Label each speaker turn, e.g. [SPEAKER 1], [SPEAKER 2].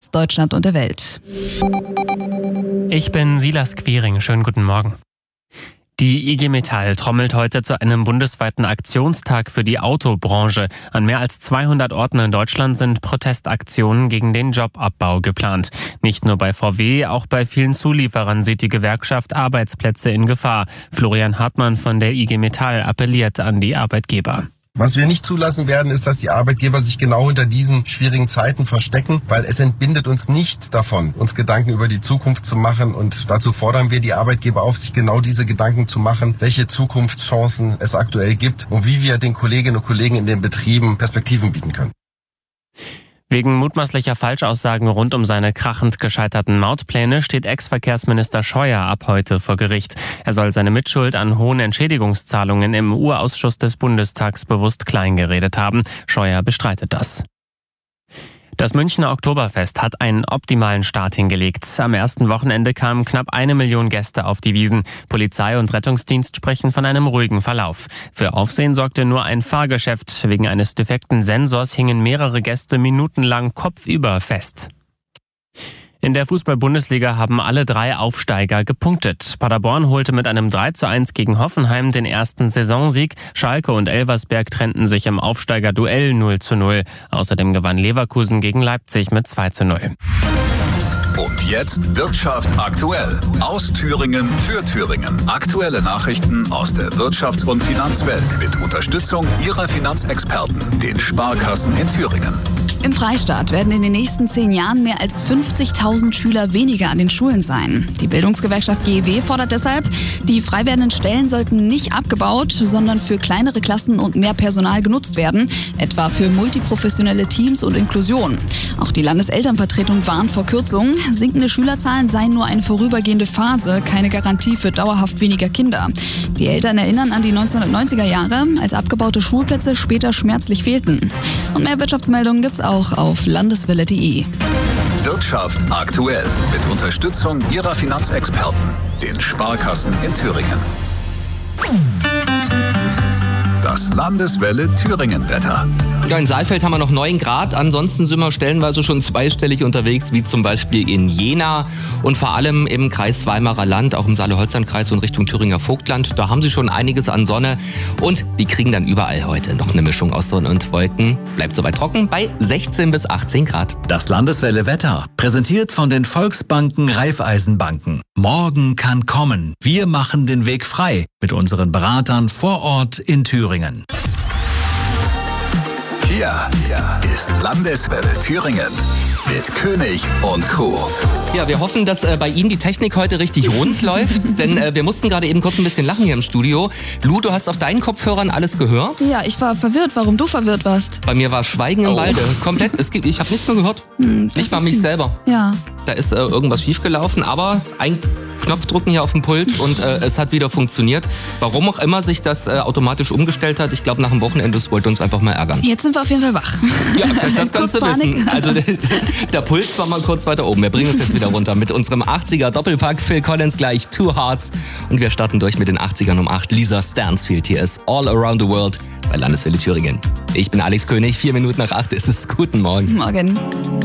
[SPEAKER 1] Deutschland und der Welt.
[SPEAKER 2] Ich bin Silas Quiring. Schönen guten Morgen. Die IG Metall trommelt heute zu einem bundesweiten Aktionstag für die Autobranche. An mehr als 200 Orten in Deutschland sind Protestaktionen gegen den Jobabbau geplant. Nicht nur bei VW, auch bei vielen Zulieferern sieht die Gewerkschaft Arbeitsplätze in Gefahr. Florian Hartmann von der IG Metall appelliert an die Arbeitgeber.
[SPEAKER 3] Was wir nicht zulassen werden, ist, dass die Arbeitgeber sich genau hinter diesen schwierigen Zeiten verstecken, weil es entbindet uns nicht davon, uns Gedanken über die Zukunft zu machen. Und dazu fordern wir die Arbeitgeber auf, sich genau diese Gedanken zu machen, welche Zukunftschancen es aktuell gibt und wie wir den Kolleginnen und Kollegen in den Betrieben Perspektiven bieten können.
[SPEAKER 2] Wegen mutmaßlicher Falschaussagen rund um seine krachend gescheiterten Mautpläne steht Ex-Verkehrsminister Scheuer ab heute vor Gericht. Er soll seine Mitschuld an hohen Entschädigungszahlungen im Urausschuss des Bundestags bewusst kleingeredet haben. Scheuer bestreitet das. Das Münchner Oktoberfest hat einen optimalen Start hingelegt. Am ersten Wochenende kamen knapp 1 Million Gäste auf die Wiesn. Polizei und Rettungsdienst sprechen von einem ruhigen Verlauf. Für Aufsehen sorgte nur ein Fahrgeschäft. Wegen eines defekten Sensors hingen mehrere Gäste minutenlang kopfüber fest. In der Fußball-Bundesliga haben alle 3 Aufsteiger gepunktet. Paderborn holte mit einem 3:1 gegen Hoffenheim den ersten Saisonsieg. Schalke und Elversberg trennten sich im Aufsteigerduell 0:0. Außerdem gewann Leverkusen gegen Leipzig mit 2:0.
[SPEAKER 4] Und jetzt Wirtschaft aktuell. Aus Thüringen für Thüringen. Aktuelle Nachrichten aus der Wirtschafts- und Finanzwelt mit Unterstützung Ihrer Finanzexperten, den Sparkassen in Thüringen.
[SPEAKER 1] Im Freistaat werden in den nächsten 10 Jahren mehr als 50.000 Schüler weniger an den Schulen sein. Die Bildungsgewerkschaft GEW fordert deshalb, die frei werdenden Stellen sollten nicht abgebaut, sondern für kleinere Klassen und mehr Personal genutzt werden, etwa für multiprofessionelle Teams und Inklusion. Auch die Landeselternvertretung warnt vor Kürzungen. Sinkende Schülerzahlen seien nur eine vorübergehende Phase, keine Garantie für dauerhaft weniger Kinder. Die Eltern erinnern an die 1990er Jahre, als abgebaute Schulplätze später schmerzlich fehlten. Und mehr Wirtschaftsmeldungen gibt's auch auf landeswelle.de.
[SPEAKER 4] Wirtschaft aktuell mit Unterstützung Ihrer Finanzexperten, den Sparkassen in Thüringen. Das Landeswelle Thüringen-Wetter.
[SPEAKER 5] Ja, in Saalfeld haben wir noch 9 Grad, ansonsten sind wir stellenweise schon zweistellig unterwegs, wie zum Beispiel in Jena und vor allem im Kreis Weimarer Land, auch im Saale-Holstein-Kreis und Richtung Thüringer Vogtland. Da haben sie schon einiges an Sonne und wir kriegen dann überall heute noch eine Mischung aus Sonne und Wolken. Bleibt soweit trocken bei 16 bis 18 Grad.
[SPEAKER 6] Das Landeswelle Wetter, präsentiert von den Volksbanken Raiffeisenbanken. Morgen kann kommen. Wir machen den Weg frei mit unseren Beratern vor Ort in Thüringen.
[SPEAKER 4] Hier ist Landeswelle Thüringen mit König und Co.
[SPEAKER 5] Ja, wir hoffen, dass bei Ihnen die Technik heute richtig rund läuft, denn wir mussten gerade eben kurz ein bisschen lachen hier im Studio. Lu, du hast auf deinen Kopfhörern alles gehört?
[SPEAKER 1] Ja, ich war verwirrt, warum du verwirrt warst.
[SPEAKER 5] Bei mir war Schweigen im Walde. Komplett. Ich habe nichts mehr gehört. Nicht mal mich
[SPEAKER 1] fies.
[SPEAKER 5] selber.
[SPEAKER 1] Ja.
[SPEAKER 5] Da ist irgendwas schiefgelaufen, aber ein Knopfdrücken hier auf dem Pult und es hat wieder funktioniert. Warum auch immer sich das automatisch umgestellt hat, ich glaube nach dem Wochenende, das wollte uns einfach mal ärgern.
[SPEAKER 1] Jetzt sind wir auf jeden Fall wach.
[SPEAKER 5] Ja, das kannst du wissen. Also der Puls war mal kurz weiter oben. Wir bringen uns jetzt wieder runter mit unserem 80er Doppelpack. Phil Collins gleich, Two Hearts. Und wir starten durch mit den 80ern um 8. Lisa Stansfield hier ist All Around the World bei Landeswelle Thüringen. Ich bin Alex König, 4 Minuten nach 8 ist es. Guten Morgen.
[SPEAKER 1] Morgen.